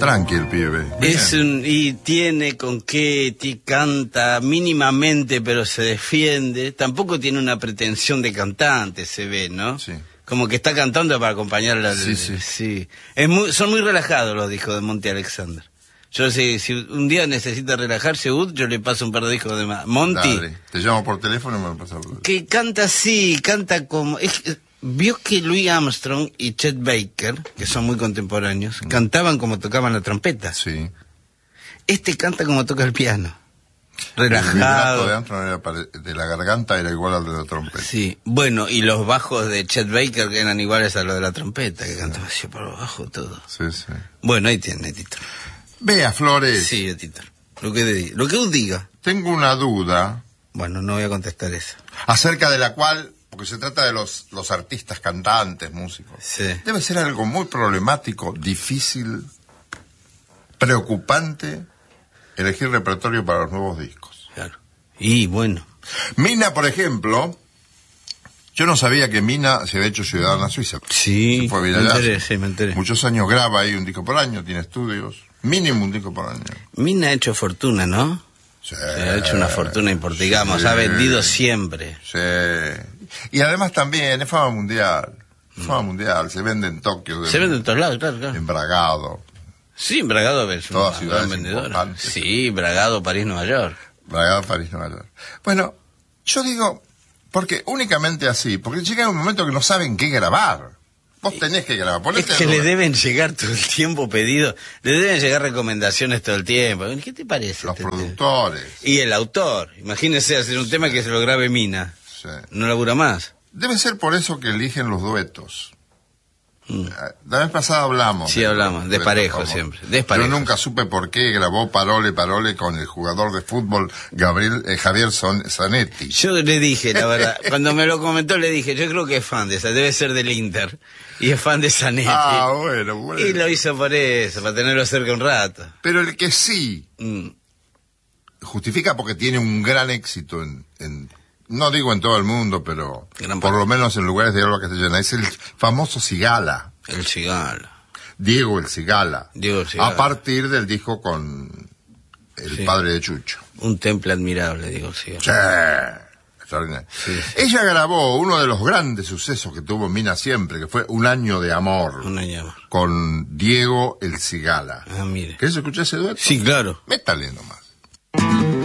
Tranqui el pibe. Y tiene con qué, canta mínimamente, pero se defiende. Tampoco tiene una pretensión de cantante, se ve, ¿no? Sí. Como que está cantando para acompañarla. Sí. Son muy relajados los discos de Monty Alexander. Yo sé, si un día necesita relajarse, yo le paso un par de discos de Monty. Dale. Te llamo por teléfono y me lo pasas. Que canta así, canta como... Vio que Louis Armstrong y Chet Baker, que son muy contemporáneos, cantaban como tocaban la trompeta. Sí. Este canta como toca el piano. El Relajado. vibrato de Armstrong de la garganta era igual al de la trompeta. Sí, bueno, y los bajos de Chet Baker que eran iguales a los de la trompeta, que cantaba así por abajo todo. Sí. Bueno, ahí tiene, Tito. Vea, Flores. Sí, Tito. Lo que usted diga. Tengo una duda. Bueno, no voy a contestar eso. Acerca de la cual, porque se trata de los artistas, cantantes, músicos. Sí. Debe ser algo muy problemático, difícil, preocupante, elegir repertorio para los nuevos discos. Claro. Y bueno. Mina, por ejemplo, yo no sabía que Mina se había hecho ciudadana suiza. Sí, Se fue a vivir allá. me enteré. Muchos años graba ahí un disco por año, tiene estudios, mínimo un disco por año. Mina ha hecho fortuna, ¿no? Sí, ha hecho una fortuna importante, digamos, ha vendido siempre. Sí. Y además también es fama mundial. Fama mundial, se vende en Tokio. Se vende en todos lados, claro. En Bragado. Sí, Bragado es Todas una ciudades gran vendedora. importantes. Sí, Bragado, París, Nueva York. Bragado, París, Nueva York. Bueno, yo digo, porque únicamente así, porque llega un momento que no saben qué grabar. Vos tenés que grabar. Es que le deben llegar todo el tiempo pedidos, le deben llegar recomendaciones todo el tiempo. ¿Qué te parece? Los productores. Y el autor. Imagínese hacer un tema que se lo grabe Mina. Sí. No labura más. Debe ser por eso que eligen los duetos. La vez pasada hablamos. Sí, hablamos, desparejo siempre. Desparejo. Yo nunca supe por qué grabó Parole con el jugador de fútbol Javier Zanetti. Yo le dije, la verdad, cuando me lo comentó le dije, yo creo que es fan de esa, debe ser del Inter. Y es fan de Zanetti. Ah, bueno. Y lo hizo por eso, para tenerlo cerca un rato. Pero el que sí justifica porque tiene un gran éxito no digo en todo el mundo, pero por lo menos en lugares de habla castellana, es el famoso Cigala. El Cigala. Diego el Cigala. Diego el Cigala. A partir del disco con el padre de Chucho. Un temple admirable, Diego el Cigala. Sí, extraordinario. Sí. Ella grabó uno de los grandes sucesos que tuvo Mina siempre, que fue Un año de amor. Un año de amor. Con Diego el Cigala. Ah, mire. ¿Querés escuchar ese dueto? Sí, claro. Métale nomás.